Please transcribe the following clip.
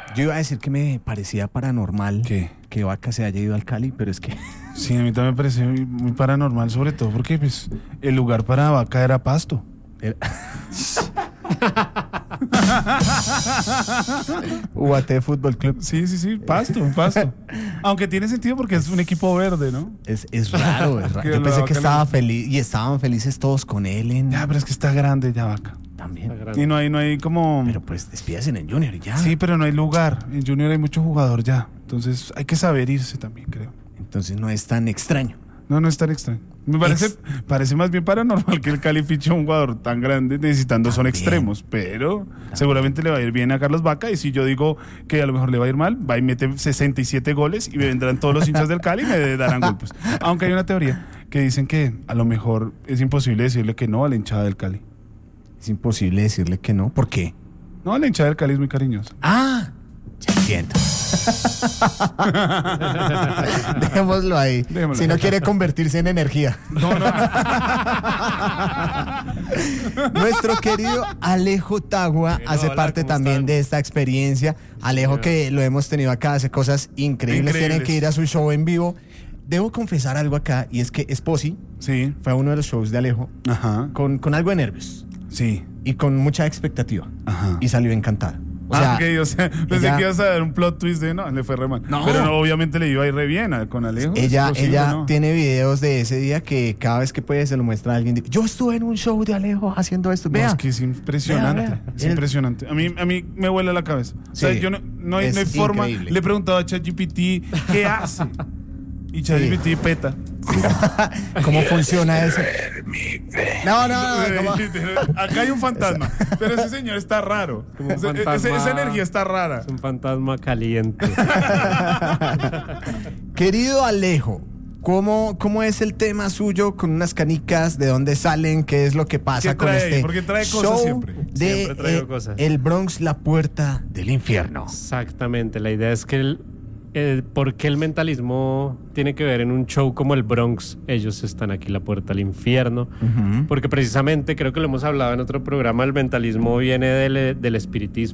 Yo iba a decir que me parecía paranormal ¿Qué? que Vaca se haya ido al Cali, pero es que Sí, a mí también me parece muy paranormal, sobre todo porque pues, el lugar para Vaca era Pasto. UAT Fútbol Club Sí, Pasto. Aunque tiene sentido porque es un equipo verde, ¿no? es raro, es raro. Que Yo la pensé que Vaca estaba feliz y estaban felices todos con él Ya, pero es que está grande ya Vaca. también. Y no hay como... Pero pues despídase en Junior y ya. Sí, pero no hay lugar. En Junior hay mucho jugador ya. Entonces hay que saber irse también, creo. Entonces no es tan extraño. No es tan extraño. Me parece más bien paranormal que el Cali fiche a un jugador tan grande necesitando son También. extremos, pero seguramente le va a ir bien a Carlos Vaca y si yo digo que a lo mejor le va a ir mal, va y mete 67 goles y me vendrán todos los hinchas del Cali y me darán golpes. Aunque hay una teoría que dicen que a lo mejor es imposible decirle que no a la hinchada del Cali. Es imposible decirle que no. ¿Por qué? No, la hinchada del Cali es muy cariñosa. Ah, ya entiendo. Dejémoslo ahí. Dejémoslo. Si no quiere convertirse en energía. No. Nuestro querido Alejo Tagua Bueno, hace hola, parte ¿cómo también están? de esta experiencia. Alejo, señor. que lo hemos tenido acá, hace cosas increíbles. Tienen que ir a su show en vivo. Debo confesar algo acá, y es que Esposi Sí. fue a uno de los shows de Alejo Ajá. con algo de nervios Sí. y con mucha expectativa. Ajá. Y salió encantada. O sea, pensé ella- que ibas a dar un plot twist de no, le fue re mal. No. Pero no, obviamente le iba a ir re bien con Alejo. ella es posible, ¿no? tiene videos de ese día que cada vez que puede se lo muestra a alguien. Yo estuve en un show de Alejo haciendo esto. No, Vea. es que es impresionante. Vea. Es impresionante. A mí me vuela la cabeza. O sea, Sí. yo no hay Es forma. increíble. Le he preguntado a ChatGPT qué hace. Y ChatGPT peta. ¿Cómo funciona eso? No, ¿cómo? Acá hay un fantasma. Pero ese señor está raro. Como un Esa fantasma. energía está rara. Es un fantasma caliente. Querido Alejo, ¿cómo es el tema suyo con unas canicas? ¿De dónde salen? ¿Qué es lo que pasa ¿Qué con trae? este Porque trae cosas show siempre. de Siempre traigo cosas. El Bronx, la puerta del infierno? Exactamente. La idea es que ¿por qué el mentalismo tiene que ver en un show como el Bronx? Ellos están aquí, la puerta al infierno. Ujú. Porque precisamente, creo que lo hemos hablado en otro programa, el mentalismo viene del espiritismo.